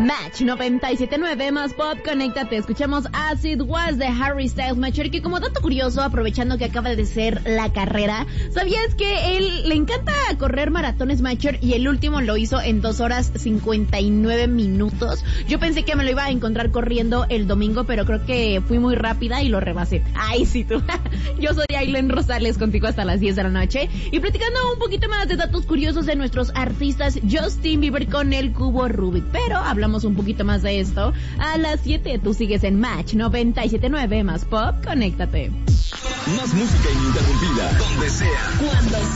Match 97.9 más pop, conéctate. Escuchamos Acid Was de Harry Styles, Macher, que como dato curioso, aprovechando que acaba de ser la carrera, ¿sabías que él le encanta correr maratones, Macher? Y el último lo hizo en 2 horas 59 minutos. Yo pensé que me lo iba a encontrar corriendo el domingo, pero creo que fui muy rápida y lo rebasé. Ay, sí, tú. Yo soy Ailen Rosales, contigo hasta las 10 de la noche. Y platicando un poquito más de datos curiosos de nuestros artistas, Justin Bieber con el cubo Rubik. Pero hablamos un poquito más de esto a las 7. Tú sigues en Match 97.9 más pop, conéctate. Más música ininterrumpida, donde sea, cuando